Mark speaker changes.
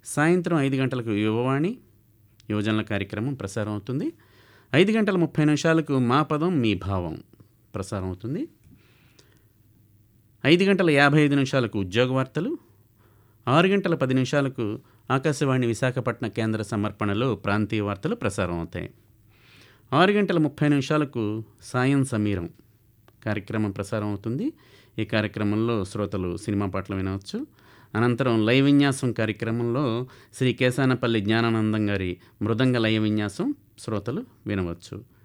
Speaker 1: సాయంత్రం 5 గంటలకు యువవాణి యువజనుల కార్యక్రమం ప్రసారం అవుతుంది. 5:30 మా పదం మీ భావం ప్రసారం అవుతుంది. 5:55 ఉద్యోగ వార్తలు, 6:10 ఆకాశవాణి విశాఖపట్నం కేంద్ర సమర్పణలో ప్రాంతీయ వార్తలు ప్రసారం అవుతాయి. 6:30 సాయం సమీరం కార్యక్రమం ప్రసారం అవుతుంది. ఈ కార్యక్రమంలో శ్రోతలు సినిమా పాటలు వినవచ్చు. అనంతరం లయ విన్యాసం కార్యక్రమంలో శ్రీ కేశానపల్లి జ్ఞానానందం గారి మృదంగ లయ విన్యాసం శ్రోతలు వినవచ్చు.